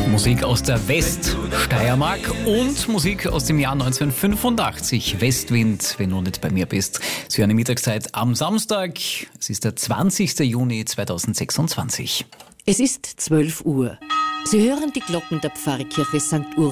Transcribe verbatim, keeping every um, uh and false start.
Musik aus der Weststeiermark und Musik aus dem Jahr neunzehnhundertfünfundachtzig. Westwind, wenn du nicht bei mir bist. Sie hören die Mittagszeit am Samstag. Es ist der zwanzigster Juni zweitausendsechsundzwanzig. Es ist zwölf Uhr. Sie hören die Glocken der Pfarrkirche Sankt Ur